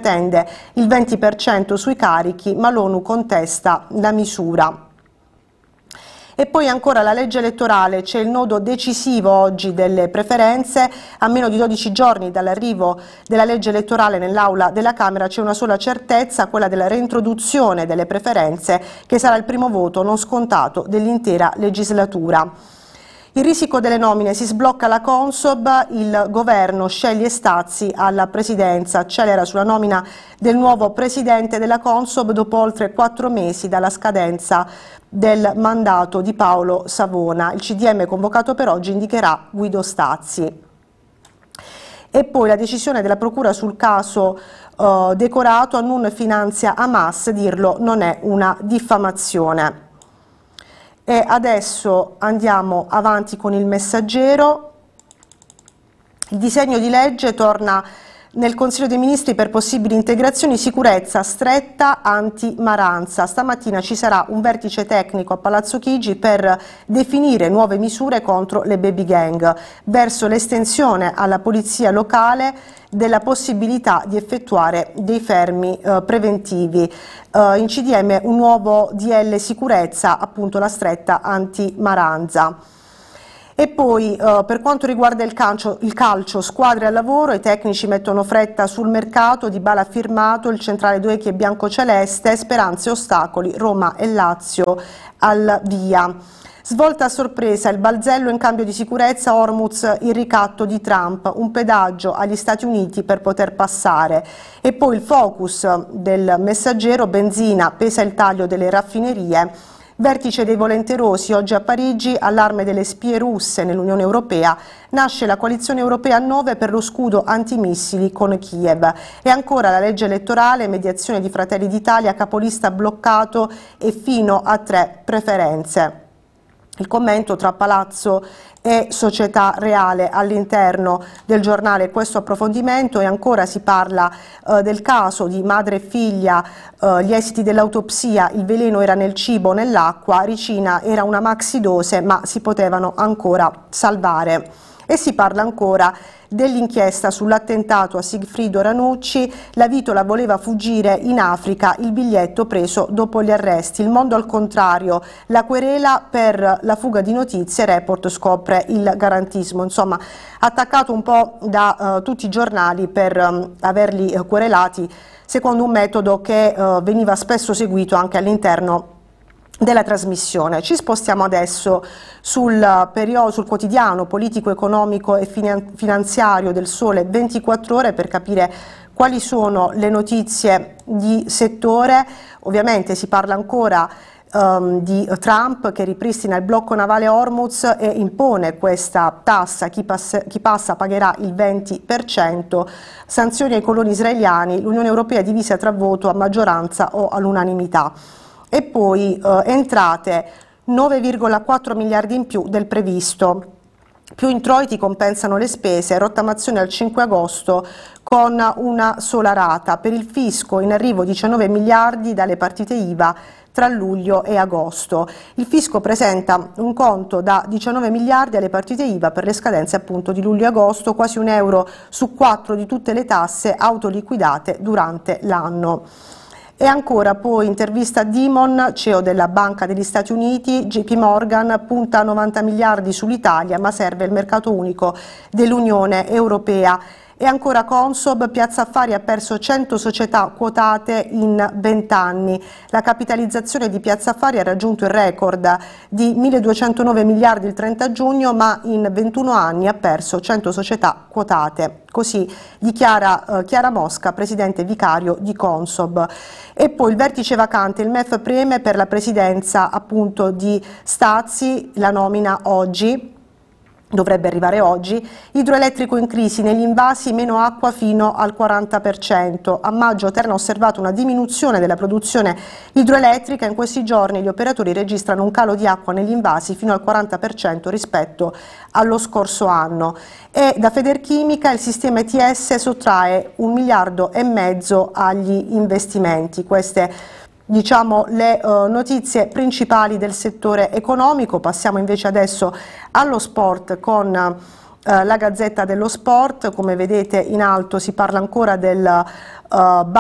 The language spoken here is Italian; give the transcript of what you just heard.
pretende il 20% sui carichi, ma l'ONU contesta la misura. E poi ancora la legge elettorale, c'è il nodo decisivo oggi delle preferenze. A meno di 12 giorni dall'arrivo della legge elettorale nell'aula della Camera c'è una sola certezza, quella della reintroduzione delle preferenze, che sarà il primo voto non scontato dell'intera legislatura. Il risico delle nomine: si sblocca la Consob, il governo sceglie Stazzi alla presidenza, accelera sulla nomina del nuovo presidente della Consob dopo oltre 4 mesi dalla scadenza del mandato di Paolo Savona. Il CDM convocato per oggi indicherà Guido Stazzi. E poi la decisione della Procura sul caso Decorato: Annun finanzia Hamas, dirlo non è una diffamazione. E adesso andiamo avanti con il Messaggero. Il disegno di legge torna nel Consiglio dei Ministri per possibili integrazioni, sicurezza stretta, anti-Maranza. Stamattina ci sarà un vertice tecnico a Palazzo Chigi per definire nuove misure contro le baby gang, verso l'estensione alla polizia locale della possibilità di effettuare dei fermi preventivi. In CDM un nuovo DL sicurezza, appunto la stretta anti-Maranza. E poi per quanto riguarda il calcio, squadre al lavoro, i tecnici mettono fretta sul mercato, Dybala ha firmato, il centrale Duecchi è biancoceleste, speranze e ostacoli, Roma e Lazio al via. Svolta a sorpresa, il balzello in cambio di sicurezza, Hormuz il ricatto di Trump, un pedaggio agli Stati Uniti per poter passare. E poi il focus del Messaggero: benzina, pesa il taglio delle raffinerie. Vertice dei volenterosi oggi a Parigi, allarme delle spie russe nell'Unione Europea, nasce la coalizione europea a 9 per lo scudo antimissili con Kiev. E ancora la legge elettorale, mediazione di Fratelli d'Italia, capolista bloccato e fino a 3 preferenze. Il commento tra Palazzo e Società Reale all'interno del giornale, questo approfondimento. E ancora si parla del caso di madre e figlia, gli esiti dell'autopsia: il veleno era nel cibo, nell'acqua, Ricina era una maxidose ma si potevano ancora salvare. E si parla ancora dell'inchiesta sull'attentato a Sigfrido Ranucci, la Vitola voleva fuggire in Africa, il biglietto preso dopo gli arresti. Il Mondo al contrario, la querela per la fuga di notizie, Report scopre il garantismo. Insomma, attaccato un po' da tutti i giornali per averli querelati secondo un metodo che veniva spesso seguito anche all'interno della trasmissione. Ci spostiamo adesso sul quotidiano politico, economico e finanziario del Sole 24 Ore per capire quali sono le notizie di settore. Ovviamente si parla ancora di Trump che ripristina il blocco navale Hormuz e impone questa tassa: chi passa pagherà il 20%, sanzioni ai coloni israeliani, l'Unione Europea divisa tra voto a maggioranza o all'unanimità. E poi entrate 9,4 miliardi in più del previsto, più introiti compensano le spese, rottamazione al 5 agosto con una sola rata. Per il fisco in arrivo 19 miliardi dalle partite IVA tra luglio e agosto. Il fisco presenta un conto da 19 miliardi alle partite IVA per le scadenze appunto di luglio e agosto, quasi €1 su 4 di tutte le tasse autoliquidate durante l'anno. E ancora poi intervista a Dimon, CEO della Banca degli Stati Uniti, JP Morgan punta a 90 miliardi sull'Italia ma serve il mercato unico dell'Unione Europea. E ancora Consob, Piazza Affari ha perso 100 società quotate in 20 anni. La capitalizzazione di Piazza Affari ha raggiunto il record di 1.209 miliardi il 30 giugno, ma in 21 anni ha perso 100 società quotate. Così dichiara Chiara Mosca, presidente vicario di Consob. E poi il vertice vacante, il MEF preme per la presidenza appunto di Stazzi, la nomina oggi. Dovrebbe arrivare oggi. Idroelettrico in crisi, negli invasi meno acqua fino al 40%. A maggio Terna ha osservato una diminuzione della produzione idroelettrica. In questi giorni gli operatori registrano un calo di acqua negli invasi fino al 40% rispetto allo scorso anno. E da Federchimica il sistema ETS sottrae 1,5 miliardi agli investimenti. Queste diciamo le notizie principali del settore economico. Passiamo invece adesso allo sport con la Gazzetta dello Sport. Come vedete in alto si parla ancora del